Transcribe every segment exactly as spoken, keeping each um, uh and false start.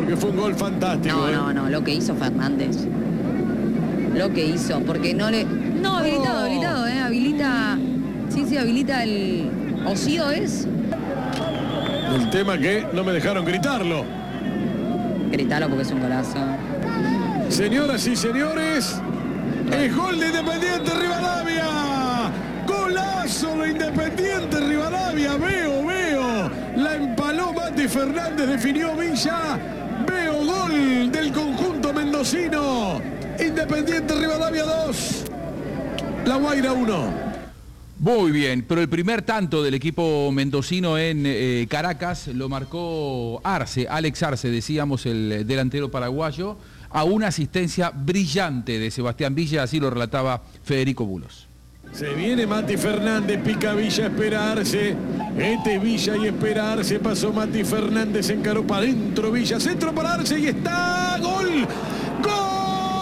porque fue un gol fantástico. No, ¿eh? no, no, lo que hizo Fernández. Lo que hizo, porque no le... No, habilitado, Oh. habilitado, ¿eh? Habilita... Sí, sí, habilita el... Osío es... El tema que no me dejaron gritarlo. Gritalo porque es un golazo. Señoras y señores, es gol de Independiente Rivadavia. Golazo de Independiente Rivadavia. Veo, veo. La empaló Mati Fernández, definió Villa. Veo gol del conjunto mendocino. Independiente Rivadavia dos. La Guaira uno. Muy bien, pero el primer tanto del equipo mendocino en eh, Caracas lo marcó Arce, Alex Arce, decíamos, el delantero paraguayo, a una asistencia brillante de Sebastián Villa, así lo relataba Federico Bulos. Se viene Mati Fernández, pica Villa, esperarse. Este Villa y esperarse. Pasó Mati Fernández, encaró para adentro Villa, centro para Arce y está. ¡Gol! ¡Gol!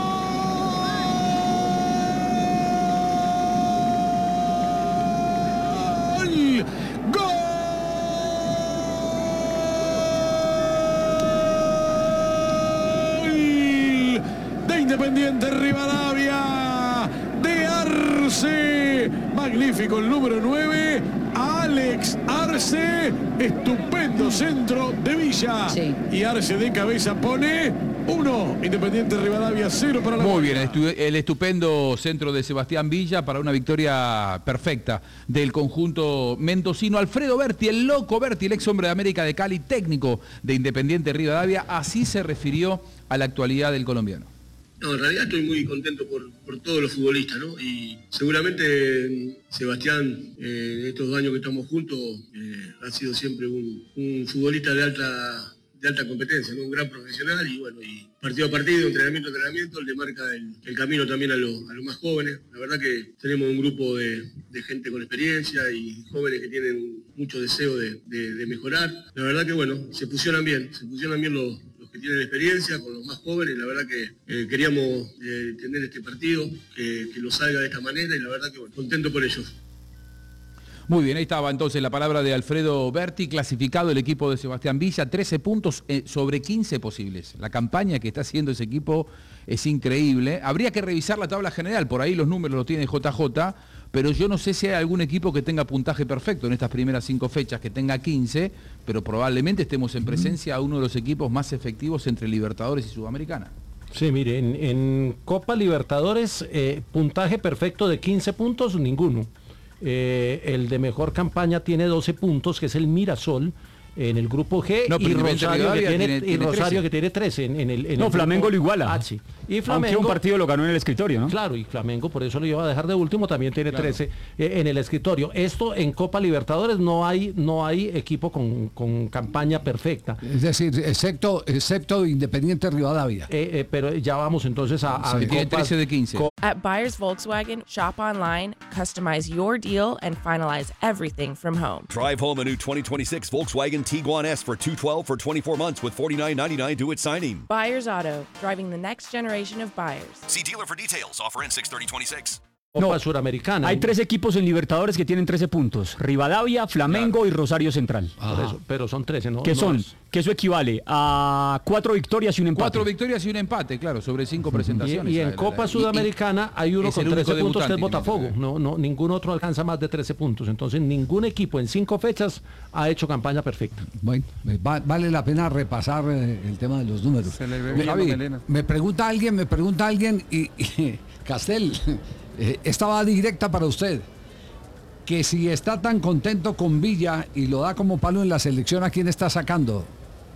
Independiente Rivadavia de Arce, magnífico el número nueve, Alex Arce, estupendo centro de Villa, sí. Y Arce de cabeza pone uno, Independiente Rivadavia cero para la... Muy bien, el estupendo centro de Sebastián Villa para una victoria perfecta del conjunto mendocino. Alfredo Berti, el loco Berti, el ex hombre de América de Cali, técnico de Independiente Rivadavia, así se refirió a la actualidad del colombiano. No, en realidad estoy muy contento por, por todos los futbolistas, ¿no? Y seguramente Sebastián, eh, en estos dos años que estamos juntos, eh, ha sido siempre un, un futbolista de alta, de alta competencia, ¿no? Un gran profesional y bueno, y partido a partido, entrenamiento a entrenamiento, le marca el, el camino también a, lo, a los más jóvenes. La verdad que tenemos un grupo de, de gente con experiencia y jóvenes que tienen mucho deseo de, de, de mejorar. La verdad que bueno, se fusionan bien, se fusionan bien los que tienen experiencia, con los más jóvenes. La verdad que eh, queríamos eh, tener este partido, que, que lo salga de esta manera y la verdad que bueno, contento por ellos. Muy bien, ahí estaba entonces la palabra de Alfredo Berti, clasificado el equipo de Sebastián Villa, trece puntos eh, sobre quince posibles. La campaña que está haciendo ese equipo es increíble. Habría que revisar la tabla general, por ahí los números los tiene J J, pero yo no sé si hay algún equipo que tenga puntaje perfecto en estas primeras cinco fechas, que tenga quince, pero probablemente estemos en presencia a uno de los equipos más efectivos entre Libertadores y Sudamericana. Sí, mire, en, en Copa Libertadores, eh, puntaje perfecto de quince puntos, ninguno. Eh, el de mejor campaña tiene doce puntos, que es el Mirasol, en el grupo G, no, y Rosario, que tiene, tiene, y tiene Rosario que tiene trece en, en el en No, el Flamengo lo iguala. H. Y Flamengo, aunque un partido lo ganó en el escritorio, ¿no? Claro, y Flamengo por eso lo iba a dejar de último, también tiene claro. trece eh, en el escritorio. Esto en Copa Libertadores no hay no hay equipo con, con campaña perfecta. Es decir, excepto, excepto Independiente Rivadavia. Eh, eh, pero ya vamos entonces a, a sí, tiene trece de quince. At Buyers Volkswagen, shop online, customize your deal, and finalize everything from home. Drive home a new twenty twenty-six Volkswagen Tiguan S for two twelve for twenty-four months with forty-nine ninety-nine due at signing. Buyers Auto, driving the next generation of buyers. See dealer for details. Offer in six thirty twenty-six. Copa No, Suramericana. Hay tres equipos en Libertadores que tienen trece puntos. Rivadavia, Flamengo claro. y Rosario Central. Por eso, pero son trece, ¿no? ¿Qué no son? es... Que eso equivale a cuatro victorias y un empate. Cuatro victorias y un empate, claro, sobre cinco presentaciones. Y, y en la, Copa la, la, Sudamericana y, hay uno es con trece puntos que es Botafogo. que No, no, ningún otro alcanza más de trece puntos. Entonces ningún equipo en cinco fechas ha hecho campaña perfecta. Bueno, va, vale la pena repasar eh, el tema de los números. Se le ve me, Javi, me pregunta alguien, me pregunta alguien y, y Castel, eh, esta va directa para usted. Que si está tan contento con Villa y lo da como palo en la selección, ¿a quién está sacando?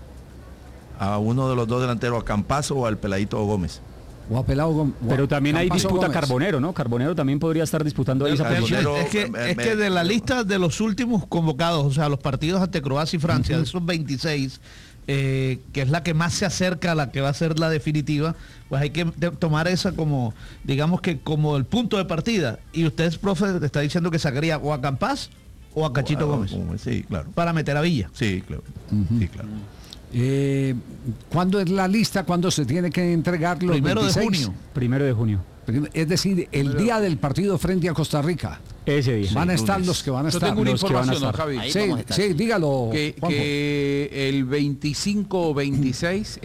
A uno de los dos delanteros, a Campazo o al Peladito Gómez. O a Pelado Gómez. Pero también hay Campazo disputa Gómez. Carbonero, ¿no? Carbonero también podría estar disputando ahí esa posición. Carbonero, Es que, me- es me- que de la lista de los últimos convocados, o sea, los partidos ante Croacia y Francia, de esos veintiséis, eh, que es la que más se acerca a la que va a ser la definitiva, pues hay que de- tomar esa como, digamos que como el punto de partida. Y usted, profe, está diciendo que sacaría o a Campás o a Cachito o a- Gómez Gómez, sí, claro. para meter a Villa. Sí, claro. Sí, claro. Eh, ¿Cuándo es la lista? ¿Cuándo se tiene que entregar los Primero de veintiséis? junio. Primero de junio. Es decir, el día del partido frente a Costa Rica. Ese día. Van a lunes. estar los que van a Yo estar. tengo una los que van a información, don estar. Javi. Ahí Sí, vamos a estar. sí, dígalo. Que, Juanjo. que el veinticinco veintiséis